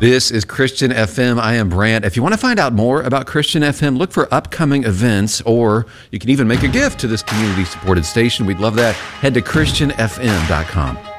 This is Christian FM. I am Brant. If you want to find out more about Christian FM, look for upcoming events, or you can even make a gift to this community-supported station. We'd love that. Head to ChristianFM.com.